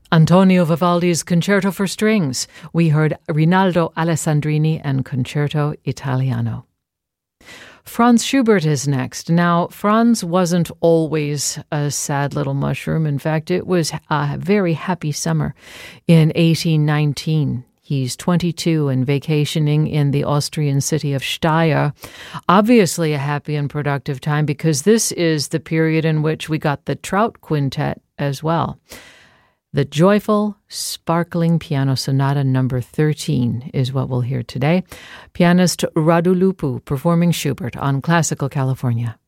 Antonio Vivaldi's Concerto for Strings. We heard Rinaldo Alessandrini and Concerto Italiano. Franz Schubert is next. Now, Franz wasn't always a sad little mushroom. In fact, it was a very happy summer in 1819. He's 22 and vacationing in the Austrian city of Steyr. Obviously a happy and productive time, because this is the period in which we got the Trout Quintet as well. The joyful, sparkling Piano Sonata number 13 is what we'll hear today. Pianist Radu Lupu performing Schubert on Classical California.